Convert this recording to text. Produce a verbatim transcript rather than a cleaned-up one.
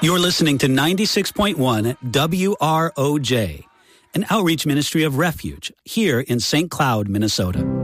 You're listening to ninety-six point one W R O J, an outreach ministry of Refuge here in Saint Cloud, Minnesota.